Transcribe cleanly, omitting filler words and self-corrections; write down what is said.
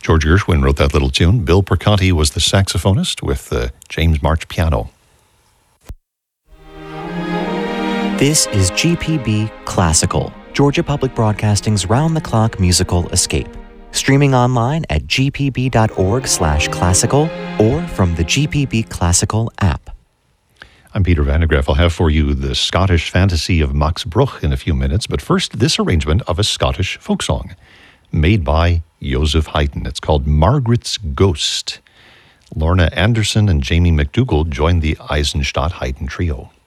George Gershwin wrote that little tune. Bill Perconti was the saxophonist with the James March piano. This is GPB Classical, Georgia Public Broadcasting's round-the-clock musical escape. Streaming online at gpb.org/classical or from the GPB Classical app. I'm Peter Van de Graaff. I'll have for you the Scottish fantasy of Max Bruch in a few minutes, but first, this arrangement of a Scottish folk song made by Joseph Haydn. It's called Margaret's Ghost. Lorna Anderson and Jamie McDougall joined the Eisenstadt Haydn Trio.